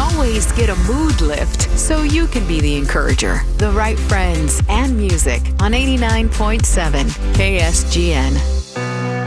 always get a mood lift so you can be the encourager. The right friends and music on 89.7 KSGN.